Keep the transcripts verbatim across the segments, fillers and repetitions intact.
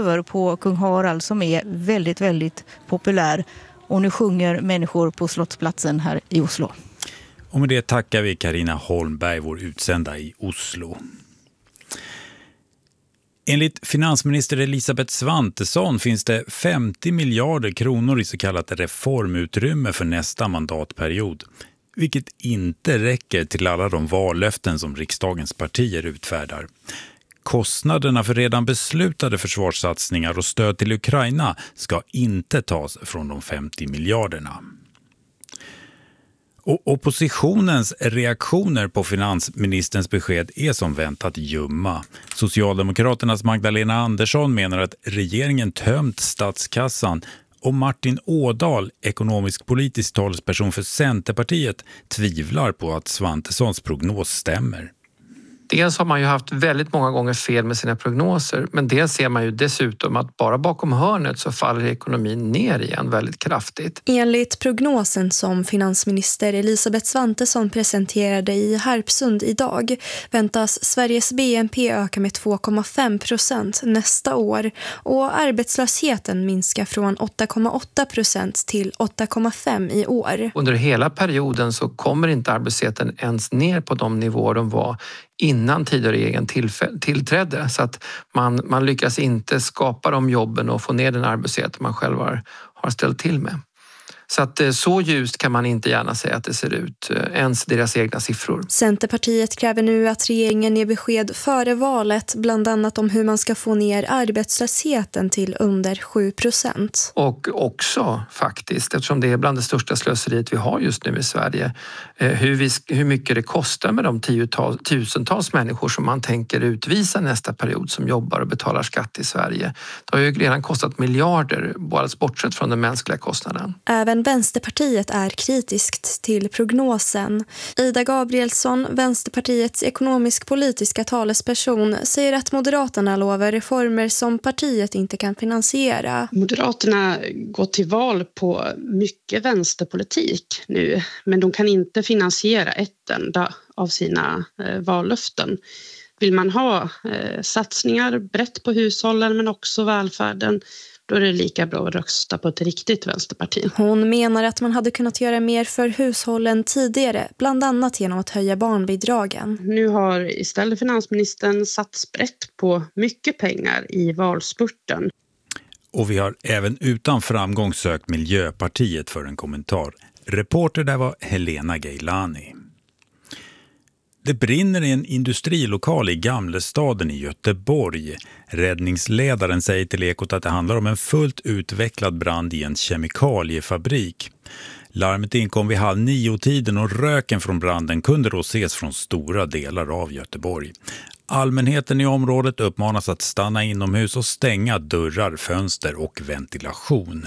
cover på Kung Harald som är väldigt, väldigt populär. Och nu sjunger människor på Slottsplatsen här i Oslo. Och med det tackar vi Carina Holmberg, vår utsända i Oslo. Enligt finansminister Elisabeth Svantesson finns det femtio miljarder kronor i så kallat reformutrymme för nästa mandatperiod. Vilket inte räcker till alla de vallöften som riksdagens partier utfärdar. Kostnaderna för redan beslutade försvarssatsningar och stöd till Ukraina ska inte tas från de femtio miljarderna. Och oppositionens reaktioner på finansministerns besked är som väntat ljumma. Socialdemokraternas Magdalena Andersson menar att regeringen tömt statskassan och Martin Ådahl, ekonomisk-politisk talesperson för Centerpartiet, tvivlar på att Svantessons prognos stämmer. Dels har man ju haft väldigt många gånger fel med sina prognoser, men dels ser man ju dessutom att bara bakom hörnet så faller ekonomin ner igen väldigt kraftigt. Enligt prognosen som finansminister Elisabeth Svantesson presenterade i Harpsund idag väntas Sveriges B N P öka med två komma fem procent nästa år och arbetslösheten minska från åtta komma åtta procent till åtta komma fem i år. Under hela perioden så kommer inte arbetslösheten ens ner på de nivåer de var innan Tidöregeringen tillträdde, så att man, man lyckas inte skapa de jobben och få ner den arbetslöshet man själv har, har ställt till med. Så att så ljust kan man inte gärna säga att det ser ut, ens deras egna siffror. Centerpartiet kräver nu att regeringen ger besked före valet, bland annat om hur man ska få ner arbetslösheten till under sju procent. Och också faktiskt, eftersom det är bland det största slöseriet vi har just nu i Sverige, hur, vi, hur mycket det kostar med de tiotal, tusentals människor som man tänker utvisa nästa period som jobbar och betalar skatt i Sverige. Det har ju redan kostat miljarder, bara bortsett från den mänskliga kostnaden. Även Vänsterpartiet är kritiskt till prognosen. Ida Gabrielsson, Vänsterpartiets ekonomisk-politiska talesperson, säger att Moderaterna lovar reformer som partiet inte kan finansiera. Moderaterna går till val på mycket vänsterpolitik nu, men de kan inte finansiera ett enda av sina eh, vallöften. Vill man ha eh, satsningar brett på hushållen men också välfärden, då är det lika bra att rösta på ett riktigt vänsterparti. Hon menar att man hade kunnat göra mer för hushållen tidigare, bland annat genom att höja barnbidragen. Nu har istället finansministern satt sprätt på mycket pengar i valspurten. Och vi har även utan framgång sökt Miljöpartiet för en kommentar. Reporter där var Helena Geilani. Det brinner i en industrilokal i Gamlestaden i Göteborg. Räddningsledaren säger till Ekot att det handlar om en fullt utvecklad brand i en kemikaliefabrik. Larmet inkom vid halv nio-tiden och röken från branden kunde då ses från stora delar av Göteborg. Allmänheten i området uppmanas att stanna inomhus och stänga dörrar, fönster och ventilation.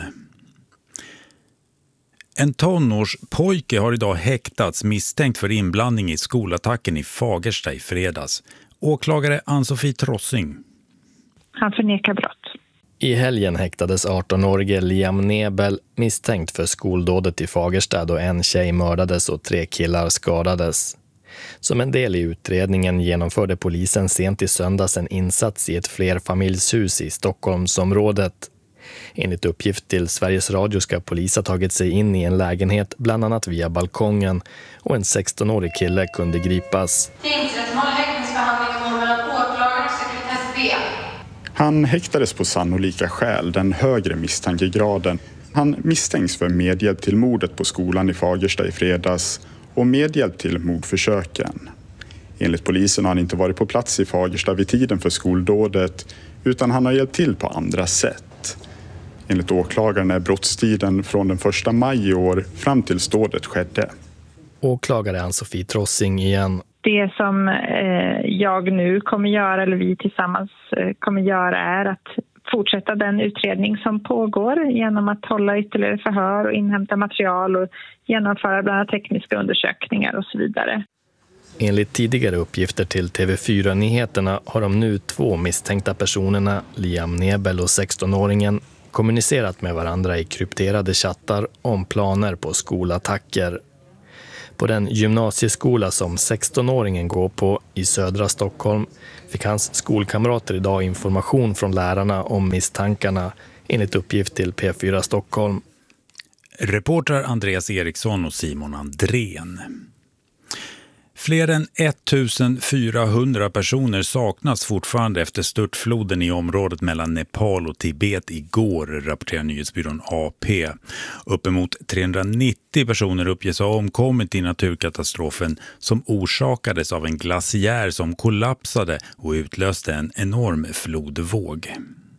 En tonårspojke har idag häktats misstänkt för inblandning i skolattacken i Fagersta i fredags. Åklagare Ann-Sofie Trossing. Han förnekar brott. I helgen häktades arton-årige Liam Nebel misstänkt för skoldådet i Fagersta då en tjej mördades och tre killar skadades. Som en del i utredningen genomförde polisen sent i söndags en insats i ett flerfamiljshus i Stockholmsområdet. Enligt uppgift till Sveriges Radio ska polis ha tagit sig in i en lägenhet bland annat via balkongen och en sexton-årig kille kunde gripas. Tingsrätten håller häktningsförhandling mellan åklagare och sekretess B. Han häktades på sannolika skäl, den högre misstankegraden. Han misstänks för medhjälp till mordet på skolan i Fagersta i fredags och medhjälp till mordförsöken. Enligt polisen har han inte varit på plats i Fagersta vid tiden för skoldådet utan han har hjälpt till på andra sätt. Enligt åklagaren är brottstiden från den första maj i år fram till dådet skedde. Åklagare Ann-Sofie Trossing igen. Det som eh, jag nu kommer göra, eller vi tillsammans eh, kommer göra, är att fortsätta den utredning som pågår genom att hålla ytterligare förhör och inhämta material och genomföra bland annat tekniska undersökningar och så vidare. Enligt tidigare uppgifter till T V fyra-nyheterna har de nu två misstänkta personerna, Liam Nebel och sexton-åringen, kommunicerat med varandra i krypterade chattar om planer på skolattacker. På den gymnasieskola som sextonåringen går på i södra Stockholm fick hans skolkamrater idag information från lärarna om misstankarna, enligt uppgift till P fyra Stockholm. Reportrar Andreas Eriksson och Simon Andrén. Fler än ettusenfyrahundra personer saknas fortfarande efter störtfloden i området mellan Nepal och Tibet igår, rapporterar nyhetsbyrån A P. Uppemot trehundranittio personer uppges ha omkommit i naturkatastrofen som orsakades av en glaciär som kollapsade och utlöste en enorm flodvåg.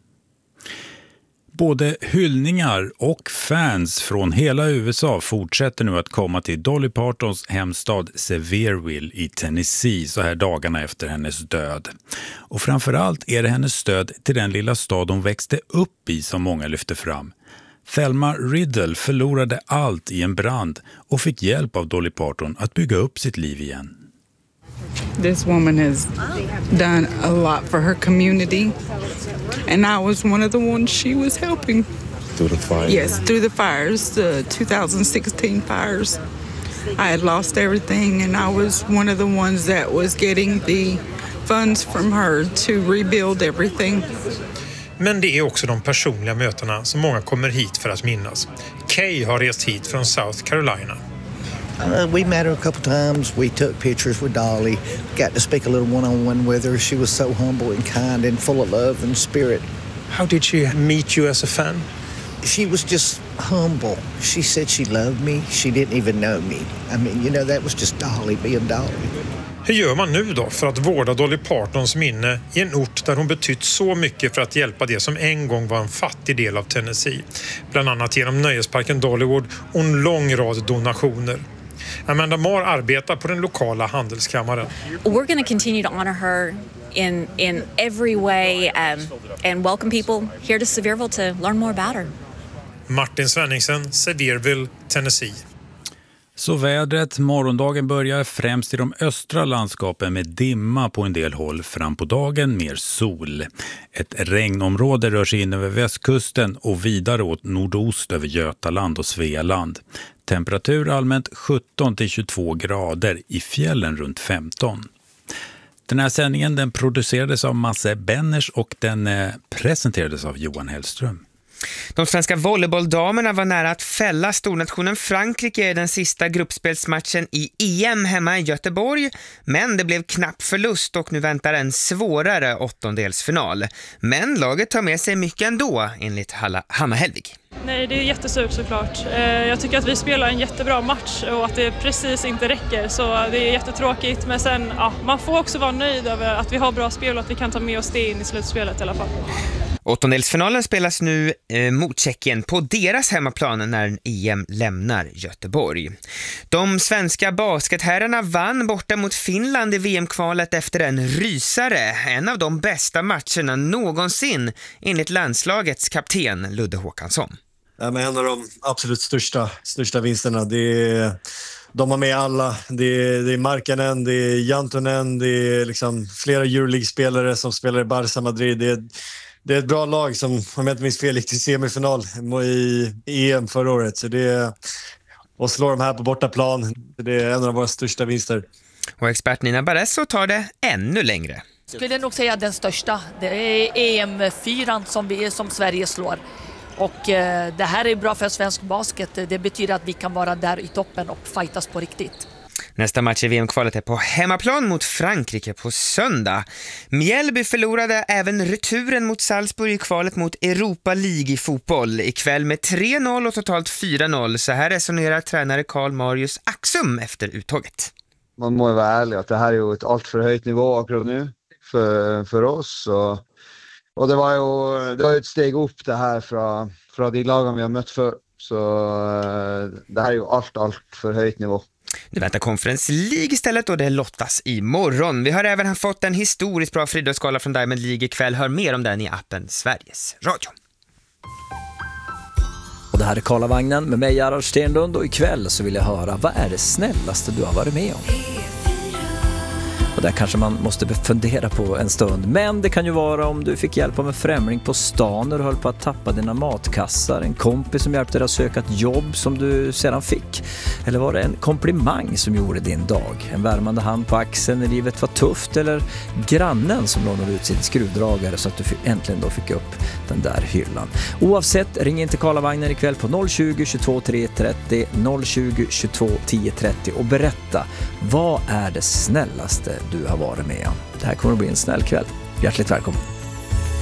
Både hyllningar och fans från hela U S A fortsätter nu att komma till Dolly Partons hemstad Sevierville i Tennessee så här dagarna efter hennes död. Och framförallt är det hennes stöd till den lilla stad hon växte upp i som många lyfter fram. Thelma Riddle förlorade allt i en brand och fick hjälp av Dolly Parton att bygga upp sitt liv igen. This woman has done a lot for her community, and I was one of the ones she was helping. Through the fire? Yes, through the fires, the two thousand sixteen fires. I had lost everything, and I was one of the ones that was getting the funds from her to rebuild everything. Men det är också de personliga mötena som många kommer hit för att minnas. Kay har rest hit från South Carolina. Uh, we met her a couple times. We took pictures with Dolly. Got to speak a little one-on-one with her. She was so humble and kind and full of love and spirit. How did she meet you as a fan? She was just humble. She said she loved me. She didn't even know me. I mean, you know, that was just Dolly being Dolly. Hur gör man nu då för att vårda Dolly Partons minne i en ort där hon betytt så mycket för att hjälpa det som en gång var en fattig del av Tennessee? Bland annat genom nöjesparken Dollywood och en lång rad donationer. Amanda Marr arbetar på den lokala handelskammaren. We're going to continue to honor her in in every way um, and welcome people here to Sevierville to learn more about her. Martin Svenningsen, Sevierville, Tennessee. Så vädret, morgondagen börjar främst i de östra landskapen med dimma på en del håll, fram på dagen mer sol. Ett regnområde rör sig in över västkusten och vidare åt nordost över Götaland och Svealand. Temperatur allmänt sjutton till tjugotvå grader, i fjällen runt femton. Den här sändningen den producerades av Masse Benners och den eh, presenterades av Johan Hellström. De svenska volleybolldamerna var nära att fälla stornationen Frankrike i den sista gruppspelsmatchen i E M hemma i Göteborg, men det blev knapp förlust och nu väntar en svårare åttondelsfinal. Men laget tar med sig mycket ändå, enligt Hanna Hellvig. Nej, det är jättesurt såklart. Jag tycker att vi spelar en jättebra match och att det precis inte räcker, så det är jättetråkigt. Men sen, ja, man får också vara nöjd över att vi har bra spel och att vi kan ta med oss det in i slutspelet i alla fall. Åttondelsfinalen spelas nu eh, mot Tjeckien på deras hemmaplan när E M lämnar Göteborg. De svenska basketherrarna vann borta mot Finland i V M-kvalet efter en rysare. En av de bästa matcherna någonsin, enligt landslagets kapten Ludde Håkansson. Ja, men en av de absolut största, största vinsterna. Det är, de har med alla. Det är, det är Markkanen, det är Jantonen, det är liksom flera Euroleague-spelare som spelar i Barça Madrid. Det är, det är ett bra lag som, om jag inte minns fel, gick till semifinal i E M förra året. Så det är, och slår de här på bortaplan. Det är en av våra största vinster. Och expert Nina Barresso tar det ännu längre. Skulle nog säga den största. Det är E M fyra som, vi, som Sverige slår. Och eh, det här är bra för svensk basket. Det betyder att vi kan vara där i toppen och fightas på riktigt. Nästa match i V M-kvalet är på hemmaplan mot Frankrike på söndag. Mjällby förlorade även returen mot Salzburg i kvalet mot Europa League i fotboll. Ikväll med tre noll och totalt fyra noll. Så här resonerar tränare Karl Marius Axum efter uttåget. Man må ju vara ärlig att det här är ju ett allt för höjt nivå akkurat nu för, för oss. Och, och det var ju det var ett steg upp det här från, från de lagen vi har mött för. Så det här är ju allt, allt för höjt nivå. Nu väntar Conference League istället och det lottas imorgon. Vi har även fått en historiskt bra friidrottsgala från Diamond League ikväll. Hör mer om den i appen Sveriges Radio. Och det här är Karlavagnen med mig, Gerhard Stenlund, och ikväll så vill jag höra, vad är det snällaste du har varit med om? Och där kanske man måste fundera på en stund. Men det kan ju vara om du fick hjälp av en främling på stan när du höll på att tappa dina matkassar. En kompis som hjälpte dig att söka ett jobb som du sedan fick. Eller var det en komplimang som gjorde din dag? En värmande hand på axeln när livet var tufft? Eller grannen som lånade ut sin skruvdragare så att du äntligen då fick upp den där hyllan? Oavsett, ring in till Karlavagnen ikväll på noll tjugo, tjugotvå, tio trettio, noll tjugo, tjugotvå, tio trettio och berätta, vad är det snällaste du har varit med om? Det här kommer att bli en snäll kväll. Hjärtligt välkommen!